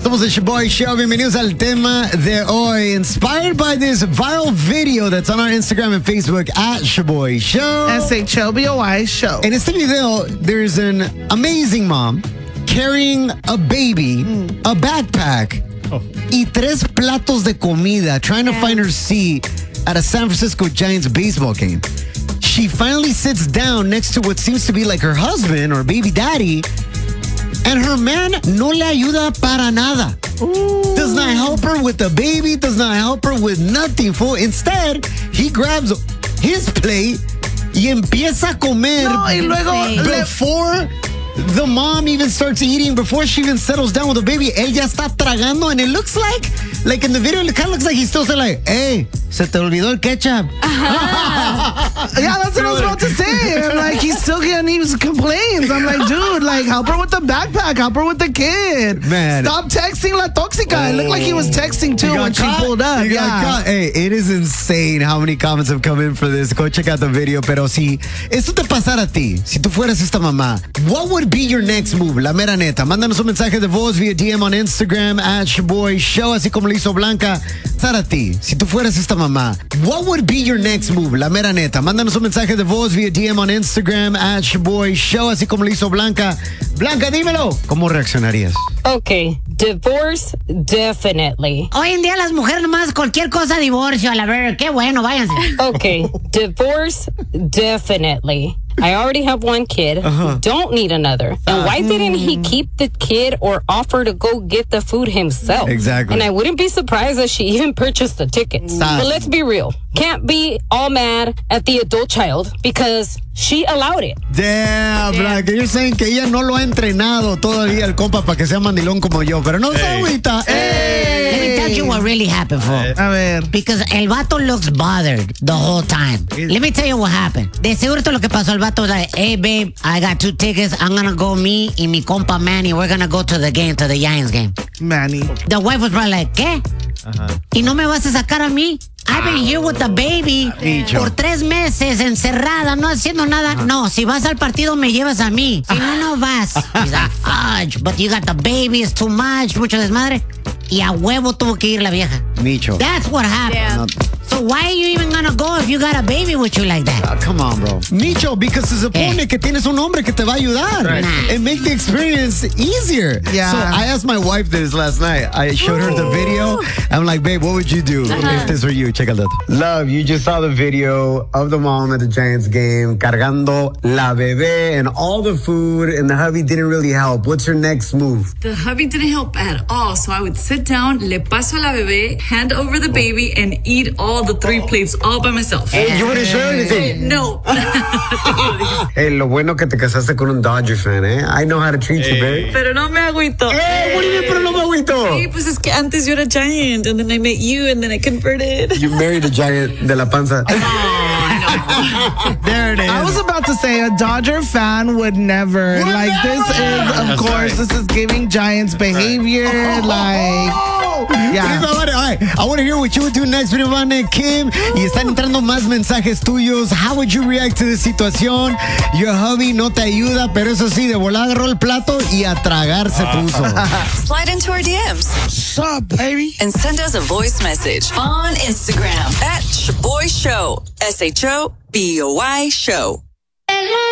Somos el Shaboy Show. Bienvenidos al tema de hoy. Inspired by this viral video that's on our Instagram and Facebook at Shaboy Show. SHOBOY Show. En este video, there's an amazing mom carrying a baby, a backpack, y 3 platos de comida, trying to find her seat at a San Francisco Giants baseball game. She finally sits down next to what seems to be like her husband or baby daddy, and her man no le ayuda para nada. Ooh. Does not help her with the baby, does not help her with nothing, fool. Instead, he grabs his plate y empieza a comer before the mom even starts eating, before she even settles down with the baby. Él ya está tragando, and it looks like in the video, it kind of looks like he's still saying like, hey, se te olvidó el ketchup. Yeah, that's what I was about to say. I'm like, he's still getting these complaints. I'm like, dude, like, help her with the backpack, help her with the kid. Man. Stop texting La Toxica. It looked like he was texting too when she pulled up. Yeah. Hey, it is insane how many comments have come in for this. Go check out the video. Pero si esto te pasara a ti, si tú fueras esta mamá, what would be your next move? La mera neta. Mándanos un mensaje de voz via DM on Instagram at Shaboy Show, así como lo hizo Blanca. Para ti, si tú fueras esta mamá, what would be your next move? La mera neta. Mándanos un mensaje de voz via DM on Instagram at Shaboy Show, así como lo hizo Blanca. Blanca, dímelo. ¿Cómo reaccionarías? Okay, divorce, definitely. Hoy en día las mujeres nomás cualquier cosa divorcio, a la ver, qué bueno, váyanse. Okay, divorce, definitely. I already have 1 kid. Don't need another. And why didn't he keep the kid or offer to go get the food himself? Exactly. And I wouldn't be surprised if she even purchased the tickets. But let's be real. Can't be all mad at the adult child because she allowed it. Damn, Blanca, you're saying que ella no lo ha entrenado todavía el compa para que sea mandilón como yo, pero no se agüita. Let me tell you what really happened, folks. A ver. Because el vato looks bothered the whole time. Let me tell you what happened. De seguro todo lo que pasó, el vato was like, hey, babe, I got 2 tickets. I'm gonna go, me y mi compa Manny. We're gonna go to the game, to the Giants game. Manny. The wife was probably like, ¿qué? ¿Y no me vas a sacar a mí? I've been here with the baby por 3 meses encerrada, no haciendo nada. No, si vas al partido me llevas a mí. Si no, no vas. He's like, fudge, but you got the baby, it's too much, mucho desmadre. Y a huevo tuvo que ir la vieja. Micho. That's what happened. Yeah. So why are you even gonna go if you got a baby with you like that? Come on, bro. Micho, because se supone que tienes un hombre que te va a ayudar. Right. And make the experience easier. Yeah. So I asked my wife this last night. I showed her the video. I'm like, babe, what would you do if this were you? Check out that. Love, you just saw the video of the mom at the Giants game cargando la bebé and all the food, and the hubby didn't really help. What's your next move? The hubby didn't help at all, so I would sit down, le paso a la bebé, hand over the baby, and eat all the 3 plates all by myself. Hey, you wouldn't share anything? No. Hey, lo bueno que te casaste con un Dodger fan, eh? I know how to treat you, babe. Pero no me agüito. Hey, what do you mean, pero no me agüito? Sí, pues es que antes yo era Giant, and then I met you, and then I converted. You married a Giant de la panza. There it is. I was about to say a Dodger fan would never. Like, this is, of course, this is giving Giants behavior. Like, yeah. All right, I want to hear what you would do next. Mi hermana Kim. Y están entrando más mensajes tuyos. How would you react to this situation? Your hubby no te ayuda, pero eso sí, de volada agarró el plato y a tragar se puso. Slide into our DMs. What's up, baby? And send us a voice message on Instagram at Shaboy Show. SHOBOY Show.